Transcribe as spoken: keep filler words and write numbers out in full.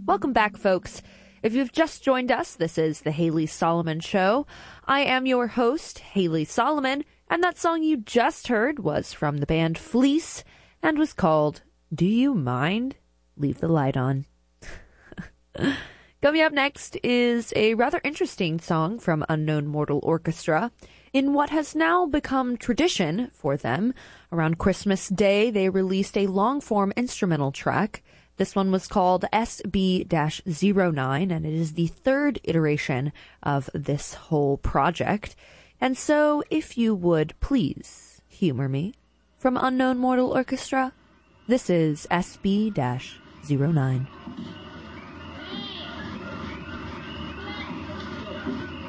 Welcome back, folks. If you've just joined us, this is the Haley Solomon Show. I am your host, Haley Solomon, and that song you just heard was from the band Fleece and was called Do You Mind? Leave the Light On. Coming up next is a rather interesting song from Unknown Mortal Orchestra. In what has now become tradition for them, around Christmas Day, they released a long-form instrumental track. This one was called S B zero nine, and it is the third iteration of this whole project. And so, if you would please humor me, from Unknown Mortal Orchestra, this is S B zero nine.